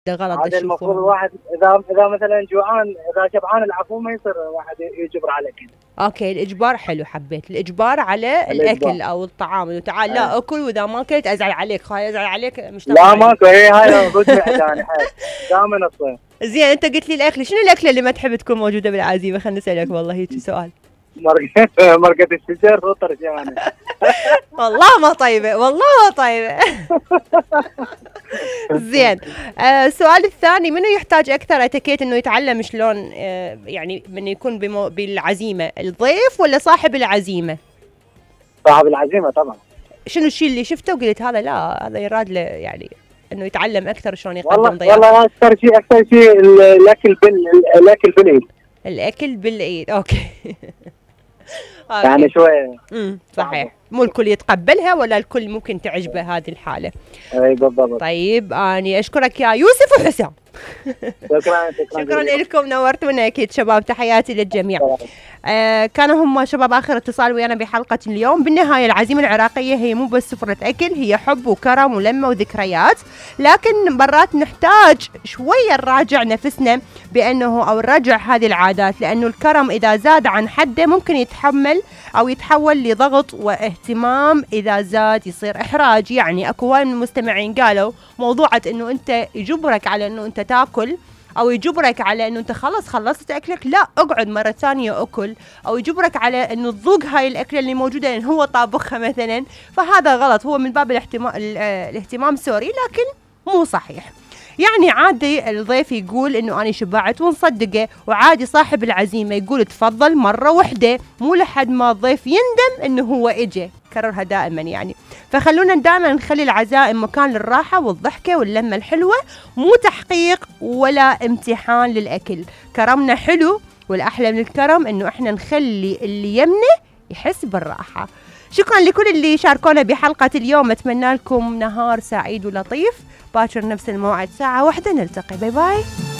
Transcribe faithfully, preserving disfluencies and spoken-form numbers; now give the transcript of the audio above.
ده غلط هذا المفروض تشوفوها. الواحد اذا اذا مثلا جوعان اذا شبعان العفو ما يصير واحد يجبر على كذا. اوكي الإجبار حلو، حبيت الإجبار على الإجبار. الأكل أو الطعام، إنه تعال أي. لا أكل وإذا ما أكلت أزعل عليك، خاي أزعل عليك مش لا ماكو، هي هاي ردمي عداني حيل دائما تصير. زين أنت قلت لي الأكل، شنو الأكلة اللي ما تحب تكون موجودة بالعزيمة؟ خليني أسألك والله هيك سؤال. مرقة مرقة الشجر وطرشانة. والله ما طيبة، والله ما طيبة. زين آه السؤال الثاني، منو يحتاج أكثر اتيكيت إنه يتعلم شلون آه يعني من يكون بمو بالعزيمة، الضيف ولا صاحب العزيمة؟ صاحب العزيمة طبعا. شنو الشيء اللي شفته وقلت هذا لا هذا يراد له يعني إنه يتعلم أكثر شلون يقدم والله ضيافة؟ والله أكثر شيء أكثر شيء الأكل بال الأكل بالإيد. الأكل بالإيد، أوكي. يعني شوي. امم صحيح، مو الكل يتقبلها ولا الكل ممكن تعجبه هذه الحالة. اي بالضبط. طيب أنا أشكرك يا يوسف وحسام. شكرا شكرا شكرا لكم، نورتونا أكيد شباب، تحياتي للجميع. آه كانوا هم شباب آخر اتصال ويانا بحلقة اليوم. بالنهاية العزيمة العراقية هي مو بس سفرة أكل، هي حب وكرم ولمة وذكريات، لكن مرات نحتاج شوية نراجع نفسنا بأنه أو نرجع هذه العادات، لأنه الكرم إذا زاد عن حده ممكن يتحمل أو يتحول لضغط واهتمام، إذا زاد يصير إحراج. يعني أكو هواي من المستمعين قالوا موضوعة أنه أنت يجبرك على أنه أنت تاكل او يجبرك على انه انت خلص خلصت اكلك لا اقعد مره ثانيه اكل، او يجبرك على انه تذوق هاي الاكله اللي موجوده لان هو طابخها مثلا، فهذا غلط، هو من باب الاهتمام الاهتمام سوري لكن مو صحيح. يعني عادي الضيف يقول انه انا شبعت ونصدقه، وعادي صاحب العزيمه يقول تفضل مره وحده، مو لحد ما الضيف يندم انه هو اجى. كررها دائما يعني. فخلونا دائما نخلي العزائم مكان للراحه والضحكه واللمه الحلوه، مو تحقيق ولا امتحان للاكل. كرمنا حلو، والاحلى من الكرم انه احنا نخلي اللي يمنا يحس بالراحه. شكرا لكل اللي شاركونا بحلقه اليوم، اتمنى لكم نهار سعيد ولطيف. باكر نفس الموعد ساعه واحده نلتقي، باي باي.